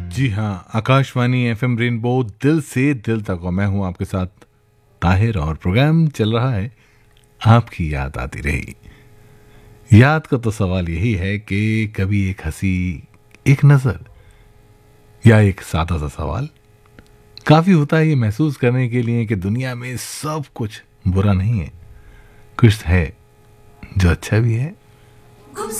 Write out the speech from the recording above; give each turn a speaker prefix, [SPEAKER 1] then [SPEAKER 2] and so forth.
[SPEAKER 1] जी हाँ, Akashvani FM rainbow दिल से दिल तक, और मैं हूँ आपके साथ ताहिर, और प्रोग्राम चल रहा है आपकी याद आती रही। याद का तो सवाल यही है कि कभी एक हंसी, एक नज़र, या एक सादा सा सवाल काफ़ी होता है ये महसूस करने के लिए कि दुनिया में सब कुछ बुरा नहीं है, कुछ है जो अच्छा भी है।